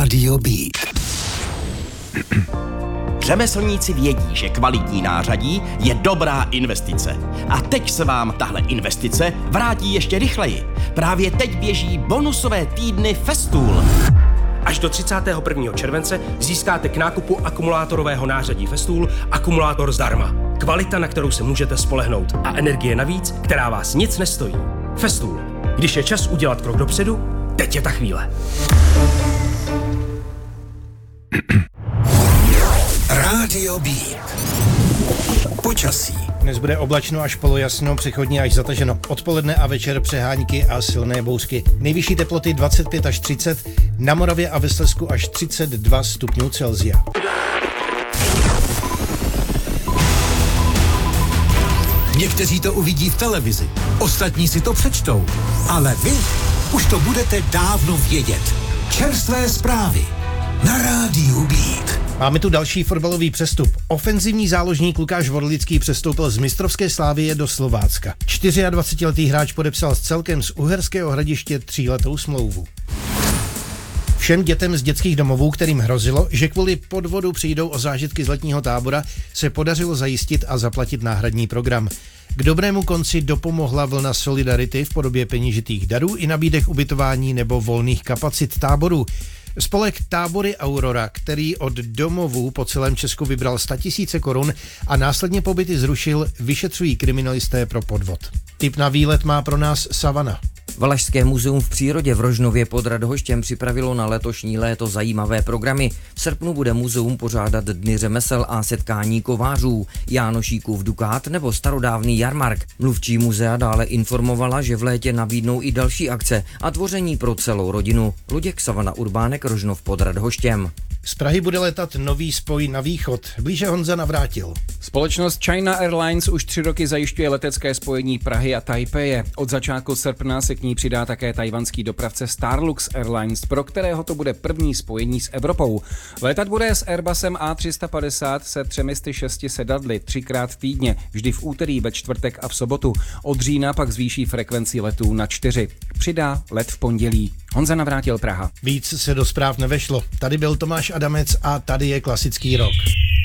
Rádio Beat. Řemeslníci vědí, že kvalitní nářadí je dobrá investice. A teď se vám tahle investice vrátí ještě rychleji. Právě teď běží bonusové týdny Festool. Až do 31. července získáte k nákupu akumulátorového nářadí Festool akumulátor zdarma. Kvalita, na kterou se můžete spolehnout, a energie navíc, která vás nic nestojí. Festool. Když je čas udělat krok dopředu, teď je ta chvíle. Rádio Beat. Počasí. Dnes bude oblačno až polojasno, přechodně až zataženo. Odpoledne a večer přehánky a silné bouřky. Nejvyšší teploty 25 až 30, na Moravě a ve Slezsku až 32 stupňů Celsia. Někteří to uvidí v televizi, ostatní si to přečtou, ale vy už to budete dávno vědět. Čerstvé zprávy na Rádiu Beat. Máme tu další fotbalový přestup. Ofenzivní záložník Lukáš Vorlický přestoupil z mistrovské Slavie do Slovácka. 24letý hráč podepsal s celkem z Uherského Hradiště 3letou smlouvu. Všem dětem z dětských domovů, kterým hrozilo, že kvůli podvodu přijdou o zážitky z letního tábora, se podařilo zajistit a zaplatit náhradní program. K dobrému konci dopomohla vlna solidarity v podobě peněžitých darů i nabídek ubytování nebo volných kapacit táborů. Spolek Tábory Aurora, který od domovů po celém Česku vybral 100 000 korun a následně pobyty zrušil, vyšetřují kriminalisté pro podvod. Tip na výlet má pro nás Savana. Valašské muzeum v přírodě v Rožnově pod Radhoštěm připravilo na letošní léto zajímavé programy. V srpnu bude muzeum pořádat dny řemesel a setkání kovářů, Jánošíkův dukát nebo starodávný jarmark. Mluvčí muzea dále informovala, že v létě nabídnou i další akce a tvoření pro celou rodinu. Luděk, Savana, Urbánek, Rožnov pod Radhoštěm. Z Prahy bude letat nový spoj na východ. Blíže Honza Navrátil. Společnost China Airlines už 3 roky zajišťuje letecké spojení Prahy a Tajpeje. Od začátku srpna se k ní přidá také tajvanský dopravce Starlux Airlines, pro kterého to bude první spojení s Evropou. Letat bude s Airbusem A350 se 306 sedadly 3krát týdně, vždy v úterý, ve čtvrtek a v sobotu. Od října pak zvýší frekvenci letů na 4. Přidá let v pondělí. Honza Navrátil, Praha. Víc se do zpráv nevešlo. Tady byl Tomáš Adamec a tady je klasický rock.